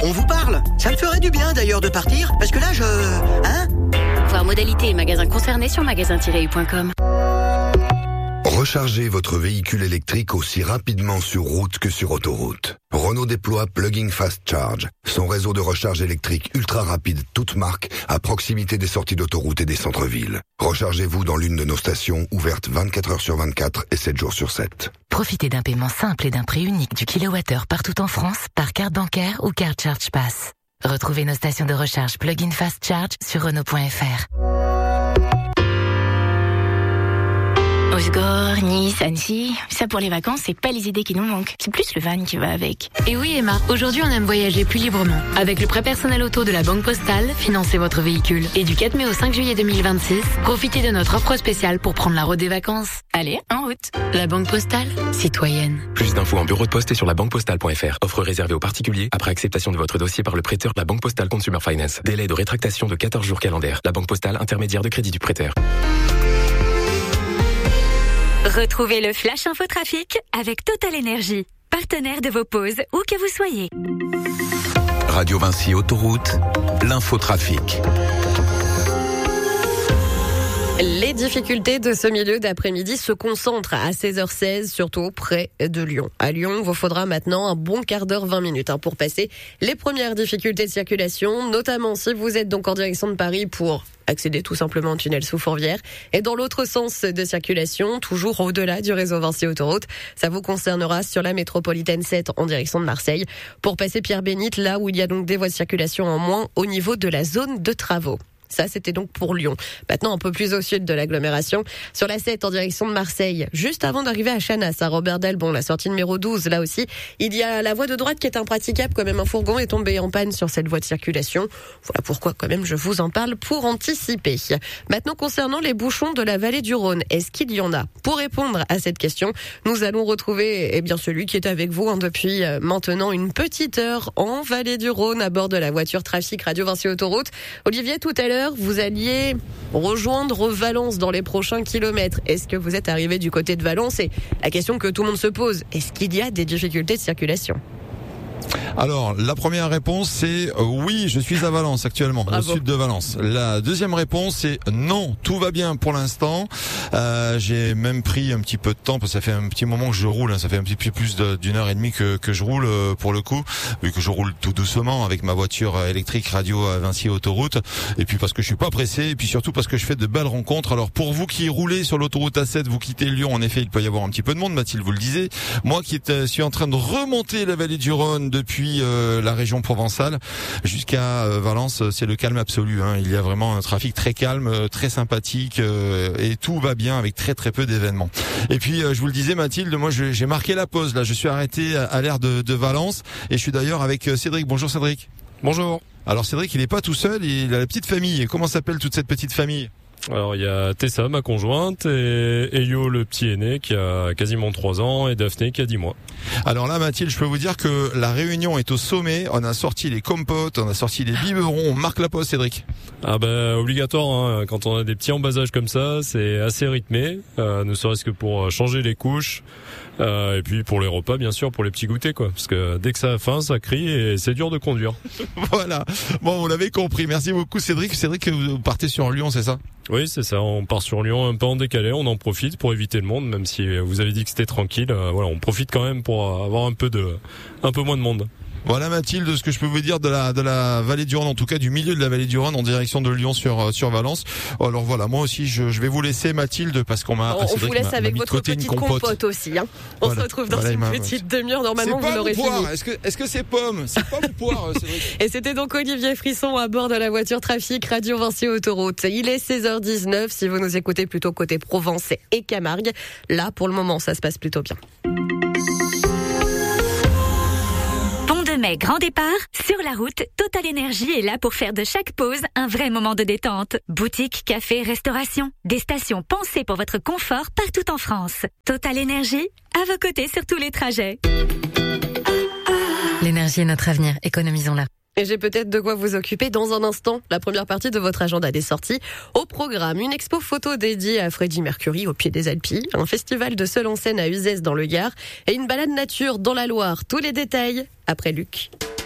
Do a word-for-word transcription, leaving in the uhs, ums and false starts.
on vous parle. Ça me ferait du bien d'ailleurs de partir, parce que là je... Hein ? Voir modalité et magasins concernés sur magasin tiret u point com. Rechargez votre véhicule électrique aussi rapidement sur route que sur autoroute. Renault déploie Plug-in Fast Charge, son réseau de recharge électrique ultra rapide toute marque à proximité des sorties d'autoroute et des centres-villes. Rechargez-vous dans l'une de nos stations ouvertes vingt-quatre heures sur vingt-quatre et sept jours sur sept. Profitez d'un paiement simple et d'un prix unique du kilowattheure partout en France par carte bancaire ou carte Charge Pass. Retrouvez nos stations de recharge Plug-in Fast Charge sur Renault point F R. Osgore, Nice, Annecy, ça pour les vacances, c'est pas les idées qui nous manquent. C'est plus le van qui va avec. Et oui Emma, aujourd'hui on aime voyager plus librement. Avec le prêt personnel auto de la Banque Postale, financez votre véhicule. Et du quatre mai au cinq juillet deux mille vingt-six, profitez de notre offre spéciale pour prendre la route des vacances. Allez, en route. La Banque Postale, citoyenne. Plus d'infos en bureau de poste et sur la banque postale point F R. Offre réservée aux particuliers après acceptation de votre dossier par le prêteur. La Banque Postale Consumer Finance. Délai de rétractation de quatorze jours calendaires. La Banque Postale, intermédiaire de crédit du prêteur. Retrouvez le Flash Info Trafic avec Total Énergie, partenaire de vos pauses, où que vous soyez. Radio Vinci Autoroute, l'infotrafic. Les difficultés de ce milieu d'après-midi se concentrent à seize heures seize, surtout près de Lyon. À Lyon, il vous faudra maintenant un bon quart d'heure, vingt minutes hein, pour passer les premières difficultés de circulation, notamment si vous êtes donc en direction de Paris pour accéder tout simplement au tunnel sous Fourvière. Et dans l'autre sens de circulation, toujours au-delà du réseau Vinci Autoroute, ça vous concernera sur la métropolitaine sept en direction de Marseille, pour passer Pierre-Bénite, là où il y a donc des voies de circulation en moins au niveau de la zone de travaux. Ça, c'était donc pour Lyon. Maintenant, un peu plus au sud de l'agglomération, sur la sept en direction de Marseille, juste avant d'arriver à Chanas, à Robert Delbon, la sortie numéro douze, là aussi, il y a la voie de droite qui est impraticable, quand même un fourgon est tombé en panne sur cette voie de circulation. Voilà pourquoi, quand même, je vous en parle pour anticiper. Maintenant, concernant les bouchons de la vallée du Rhône, est-ce qu'il y en a? Pour répondre à cette question, nous allons retrouver, eh bien, celui qui est avec vous hein, depuis euh, maintenant une petite heure en vallée du Rhône, à bord de la voiture Trafic Radio Vinci Autoroute. Olivier, tout à l'heure, vous alliez rejoindre Valence dans les prochains kilomètres. Est-ce que vous êtes arrivé du côté de Valence? Et la question que tout le monde se pose, est-ce qu'il y a des difficultés de circulation? Alors, la première réponse, c'est euh, oui, je suis à Valence actuellement, Bravo. au sud de Valence. La deuxième réponse, c'est non, tout va bien pour l'instant. Euh, j'ai même pris un petit peu de temps, parce que ça fait un petit moment que je roule, hein, ça fait un petit peu plus de, d'une heure et demie que, que je roule euh, pour le coup, vu que je roule tout doucement avec ma voiture électrique Radio Vinci Autoroute, et puis parce que je suis pas pressé, et puis surtout parce que je fais de belles rencontres. Alors pour vous qui roulez sur l'autoroute A sept, vous quittez Lyon, en effet, il peut y avoir un petit peu de monde, Mathilde vous le disait. Moi qui est, euh, suis en train de remonter la vallée du Rhône depuis euh, la région provençale jusqu'à euh, Valence, c'est le calme absolu. Hein. Il y a vraiment un trafic très calme, euh, très sympathique, euh, et tout va bien avec très très peu d'événements. Et puis euh, je vous le disais, Mathilde, moi je, j'ai marqué la pause là. Je suis arrêté à, à l'aire de, de Valence et je suis d'ailleurs avec euh, Cédric. Bonjour Cédric. Bonjour. Alors Cédric, il est pas tout seul, il a la petite famille. Comment s'appelle toute cette petite famille? Alors il y a Tessa, ma conjointe, et Eyo, le petit aîné, qui a quasiment trois ans, et Daphné, qui a dix mois. Alors là, Mathilde, je peux vous dire que la réunion est au sommet. On a sorti les compotes, on a sorti les biberons, on marque la pause, Cédric. Ah ben obligatoire, hein. Quand on a des petits en bas âge comme ça, c'est assez rythmé, euh, ne serait-ce que pour changer les couches. Euh, et puis pour les repas, bien sûr, pour les petits goûters, quoi. Parce que dès que ça a faim, ça crie et c'est dur de conduire. Voilà. Bon, vous l'avez compris. Merci beaucoup, Cédric. Cédric, vous partez sur Lyon, c'est ça? Oui, c'est ça. On part sur Lyon un peu en décalé. On en profite pour éviter le monde, même si vous avez dit que c'était tranquille. Euh, voilà, on profite quand même pour avoir un peu de, un peu moins de monde. Voilà, Mathilde, ce que je peux vous dire de la de la vallée du Rhône, en tout cas du milieu de la vallée du Rhône en direction de Lyon sur sur Valence. Alors voilà, moi aussi je, je vais vous laisser, Mathilde, parce qu'on m'a. On, on vous laisse m'a, avec m'a votre petite compote. compote aussi. Hein. On voilà. se retrouve dans voilà, une petite demi-heure. Normalement, vous l'aurez fini. Est-ce que est-ce que c'est pomme? C'est pomme ou poire, Cédric? Et c'était donc Olivier Frisson à bord de la voiture Trafic Radio Vinci Autoroute. Il est seize heures dix-neuf. Si vous nous écoutez plutôt côté Provence et Camargue, là pour le moment ça se passe plutôt bien. Mai, grand départ, sur la route, Total Énergie est là pour faire de chaque pause un vrai moment de détente. Boutique, café, restauration, des stations pensées pour votre confort partout en France. Total Énergie, à vos côtés sur tous les trajets. L'énergie est notre avenir, économisons-la. Et j'ai peut-être de quoi vous occuper dans un instant. La première partie de votre agenda des sorties. Au programme, une expo photo dédiée à Freddie Mercury au pied des Alpilles, un festival de seul en scène à Uzès dans le Gard et une balade nature dans la Loire. Tous les détails après Luc.